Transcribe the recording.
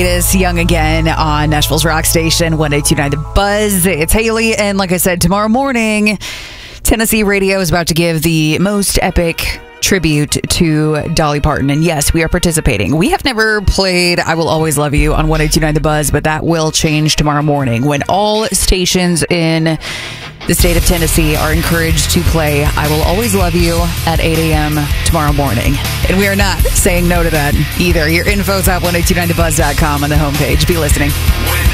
It is Young Again on Nashville's Rock Station, 102.9 The Buzz. It's Haley, and like I said, tomorrow morning, Tennessee Radio is about to give the most epic tribute to Dolly Parton. And yes, we are participating. We have never played I Will Always Love You on 102.9 The Buzz, but that will change tomorrow morning when all stations in the state of Tennessee are encouraged to play I Will Always Love You at 8 a.m. tomorrow morning. And we are not saying no to that either. Your info's at 1029thebuzz.com on the homepage. Be listening.